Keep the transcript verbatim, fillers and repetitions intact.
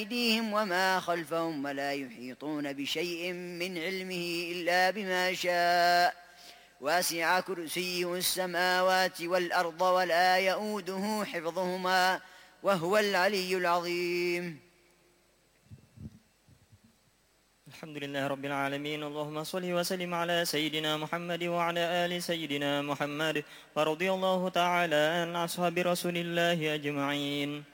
أيديهم وما خلفهم ولا يحيطون بشيء من علمه إلا بما شاء واسع كرسيه السماوات والأرض ولا يؤوده حفظهما وهو العلي العظيم. الحمد لله رب العالمين. اللهم صل وسلم على سيدنا محمد وعلى آل سيدنا محمد، ورضي الله تعالى عن أصحاب رسول الله أجمعين.